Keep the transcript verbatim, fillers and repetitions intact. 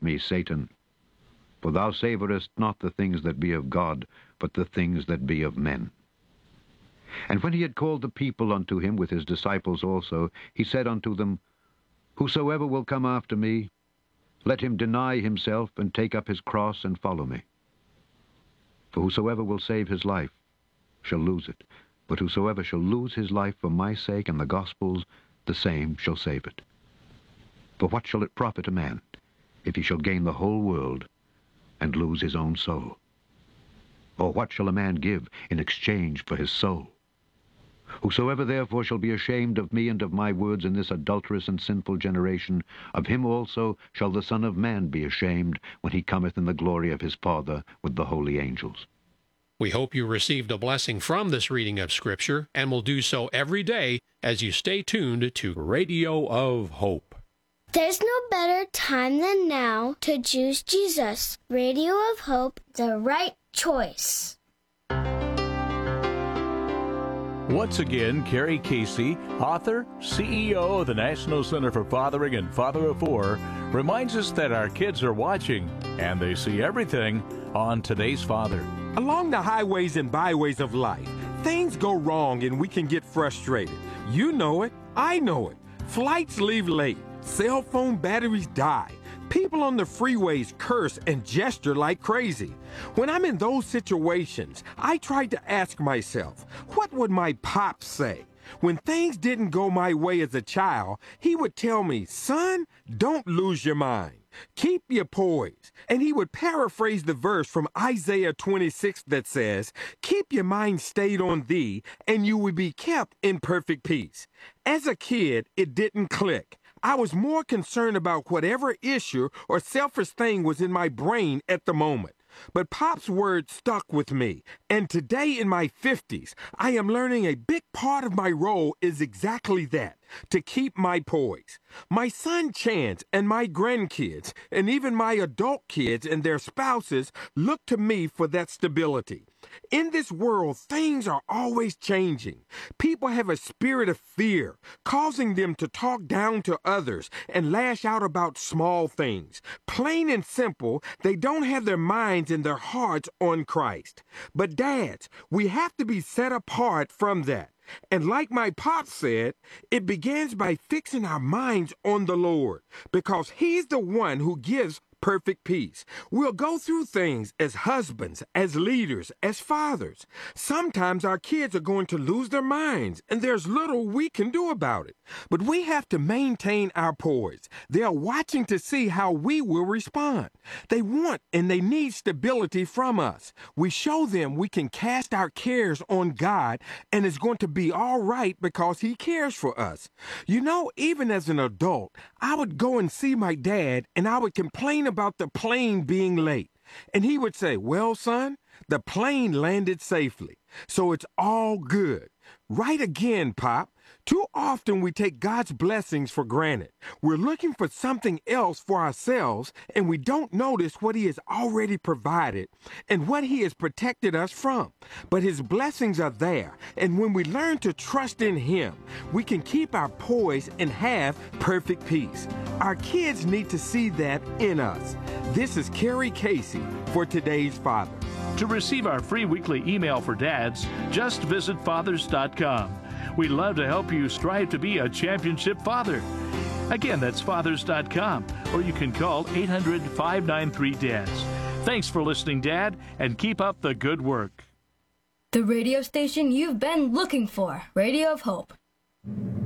me, Satan, for thou savorest not the things that be of God, but the things that be of men. And when he had called the people unto him with his disciples also, he said unto them, Whosoever will come after me, let him deny himself, and take up his cross, and follow me. For whosoever will save his life shall lose it, but whosoever shall lose his life for my sake and the gospel's, the same shall save it. For what shall it profit a man, if he shall gain the whole world, and lose his own soul? Or what shall a man give in exchange for his soul? Whosoever therefore shall be ashamed of me and of my words in this adulterous and sinful generation, of him also shall the Son of Man be ashamed, when he cometh in the glory of his Father with the holy angels. We hope you received a blessing from this reading of Scripture, and will do so every day as you stay tuned to Radio of Hope. There's no better time than now to choose Jesus. Radio of Hope, the right choice. Once again, Carrie Casey, author, C E O of the National Center for Fathering and Father of Four, reminds us that our kids are watching, and they see everything on Today's Father. Along the highways and byways of life, things go wrong and we can get frustrated. You know it. I know it. Flights leave late. Cell phone batteries die. People on the freeways curse and gesture like crazy. When I'm in those situations, I try to ask myself, what would my pop say? When things didn't go my way as a child, he would tell me, son, don't lose your mind. Keep your poise. And he would paraphrase the verse from Isaiah twenty-six that says, keep your mind stayed on thee, and you will be kept in perfect peace. As a kid, it didn't click. I was more concerned about whatever issue or selfish thing was in my brain at the moment. But Pop's words stuck with me, and today in my fifties, I am learning a big part of my role is exactly that, to keep my poise. My son Chance and my grandkids, and even my adult kids and their spouses, look to me for that stability. In this world, things are always changing. People have a spirit of fear, causing them to talk down to others and lash out about small things. Plain and simple, they don't have their minds and their hearts on Christ. But dads, we have to be set apart from that. And like my pop said, it begins by fixing our minds on the Lord, because He's the one who gives perfect peace. We'll go through things as husbands, as leaders, as fathers. Sometimes our kids are going to lose their minds, and there's little we can do about it. But we have to maintain our poise. They are watching to see how we will respond. They want and they need stability from us. We show them we can cast our cares on God, and it's going to be all right because He cares for us. You know, even as an adult, I would go and see my dad, and I would complain about the plane being late. And he would say, well, son, the plane landed safely, so it's all good. Right again, Pop. Too often we take God's blessings for granted. We're looking for something else for ourselves, and we don't notice what He has already provided and what He has protected us from. But His blessings are there, and when we learn to trust in Him, we can keep our poise and have perfect peace. Our kids need to see that in us. This is Carrie Casey for Today's Father. To receive our free weekly email for dads, just visit fathers dot com. We'd love to help you strive to be a championship father. Again, that's fathers dot com, or you can call eight hundred, five nine three, dads. Thanks for listening, Dad, and keep up the good work. The radio station you've been looking for, Radio of Hope.